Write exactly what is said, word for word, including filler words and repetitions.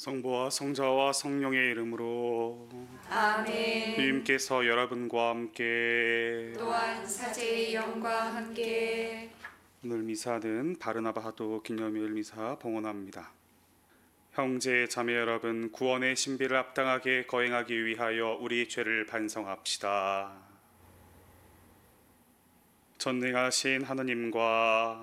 성부와 성자와 성령의 이름으로 아멘. 주님께서 여러분과 함께 또한 사제의 영과 함께 오늘 미사는 바르나바 하도 기념일 미사 봉헌합니다. 형제 자매 여러분, 구원의 신비를 합당하게 거행하기 위하여 우리 죄를 반성합시다. 전능하신 하느님과